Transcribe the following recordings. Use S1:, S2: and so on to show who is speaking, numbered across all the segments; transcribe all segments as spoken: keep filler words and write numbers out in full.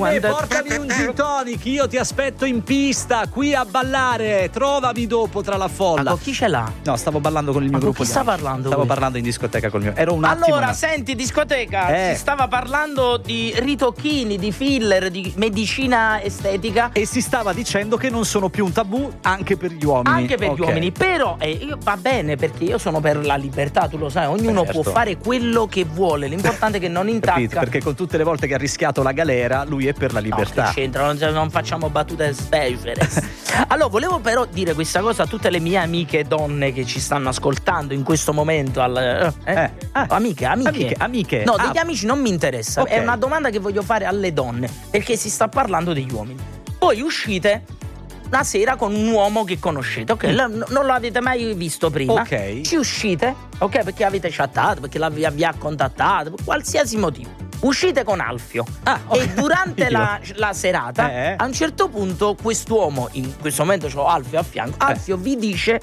S1: quando...
S2: portami un gin tonic, io ti aspetto in pista, qui a ballare, trovami dopo tra la folla.
S1: Ma con chi ce l'ha?
S2: No, stavo ballando con il mio
S1: Ma
S2: gruppo.
S1: con chi sta parlando?
S2: Stavo
S1: lui?
S2: parlando in discoteca col mio. Ero un attimo.
S1: Allora,
S2: una...
S1: senti, discoteca,
S2: Eh.
S1: si stava parlando di ritocchini, di filler, di medicina estetica.
S2: E si stava dicendo che non sono più un tabù anche per gli uomini.
S1: Anche per
S2: Ok.
S1: gli uomini, però eh, io, va bene, perché io sono per la libertà, tu lo sai, ognuno
S2: Certo.
S1: può fare quello che vuole, l'importante è che non
S2: Capito?
S1: intacca.
S2: Perché con tutte le volte che ha rischiato la galera, lui è per la
S1: No,
S2: libertà.
S1: che c'entra, non, non facciamo battute specere. Allora, volevo però dire questa cosa a tutte le mie amiche donne che ci stanno ascoltando in questo momento. Al, eh,
S2: Eh, ah.
S1: amiche, amiche,
S2: Amiche, amiche.
S1: No,
S2: Ah.
S1: degli amici non mi interessa.
S2: Ok.
S1: È una domanda che voglio fare alle donne, perché si sta parlando degli uomini. Voi uscite la sera con un uomo che conoscete, ok?
S2: Mm.
S1: La- n- non l'avete mai visto prima.
S2: Ok.
S1: Ci uscite, ok? Perché avete chattato, perché la- vi, vi ha contattato, per qualsiasi motivo. Uscite con Alfio.
S2: Ah, ok.
S1: E durante
S2: Io.
S1: la, la serata,
S2: Eh.
S1: a un certo punto, quest'uomo, in questo momento c'ho Alfio a fianco, Alfio vi dice: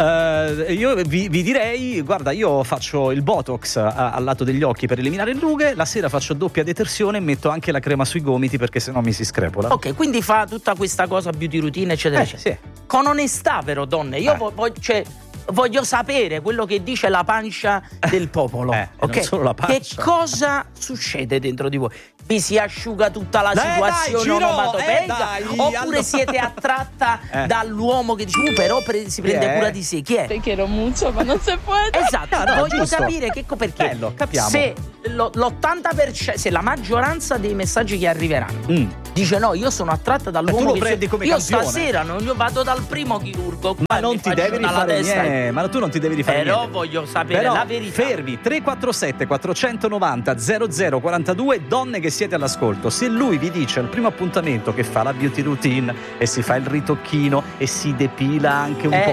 S2: Eh, io vi, vi direi, guarda, io faccio il Botox a- al lato degli occhi per eliminare le rughe, la sera faccio doppia detersione e metto anche la crema sui gomiti perché sennò mi si screpola.
S1: ok, quindi fa tutta questa cosa beauty routine, eccetera,
S2: Eh,
S1: eccetera.
S2: sì.
S1: Con onestà, però, donne, io
S2: Eh.
S1: vo- voglio, cioè, voglio sapere quello che dice la pancia del popolo.
S2: Eh,
S1: ok?
S2: non solo la pancia.
S1: Che cosa succede dentro di voi? Vi si asciuga tutta la
S2: Dai,
S1: situazione
S2: dai, Giro,
S1: onomatopeica?
S2: eh, dai,
S1: oppure
S2: allora-
S1: siete attratta
S2: Eh.
S1: dall'uomo che dice, "Uh, però pre- si prende
S2: Chi è?
S1: cura di sé"? Chi è?
S3: Te quiero mucho, ma non se puede.
S1: Esatto,
S2: Ah, no,
S1: voglio
S2: giusto.
S1: capire che co- perché
S2: Bello, capiamo.
S1: se lo- l'ottanta per cento, se la maggioranza dei messaggi che arriveranno
S2: Mm.
S1: dice no, io sono attratta dall'uomo
S2: tu lo
S1: che
S2: prendi
S1: so-
S2: come
S1: io
S2: campione.
S1: stasera non io vado dal primo chirurgo qua
S2: Ma
S1: e
S2: non
S1: mi
S2: ti
S1: faccio
S2: devi
S1: una alla
S2: rifare
S1: testa.
S2: niente, ma tu non ti devi rifare
S1: Però
S2: niente.
S1: voglio sapere
S2: Però
S1: la verità.
S2: fermi, tre quattro sette quattrocentonovanta zero zero quarantadue, donne che siete all'ascolto. Se lui vi dice al primo appuntamento che fa la beauty routine e si fa il ritocchino e si depila anche un
S1: Eh,
S2: po'